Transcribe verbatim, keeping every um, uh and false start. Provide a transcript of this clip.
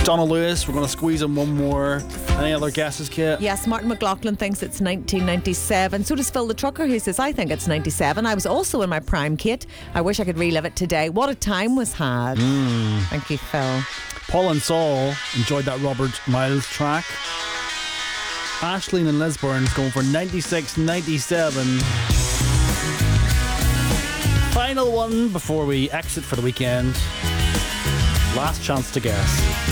Donald Lewis, we're going to squeeze in one more. Any other guesses, Kate? Yes, Martin McLaughlin thinks it's nineteen ninety-seven. So does Phil the Trucker, who says, I think it's ninety-seven. I was also in my prime, Kate. I wish I could relive it today. What a time was had. Mm. Thank you, Phil. Paul and Saul enjoyed that Robert Miles track. Ashleen and Lisburn's going for ninety-six ninety-seven. Final one before we exit for the weekend. Last chance to guess.